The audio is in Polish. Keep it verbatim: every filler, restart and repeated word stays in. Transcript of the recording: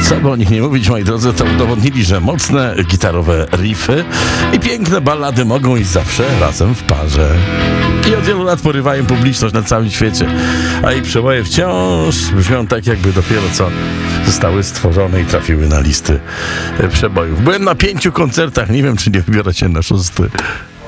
Co by o nich nie mówić, moi drodzy, to udowodnili, że mocne gitarowe riffy i piękne ballady mogą iść zawsze razem w parze. I od wielu lat porywają publiczność na całym świecie, a ich przeboje wciąż brzmią tak, jakby dopiero co zostały stworzone i trafiły na listy przebojów. Byłem na pięciu koncertach, nie wiem, czy nie wybiorę się na szósty.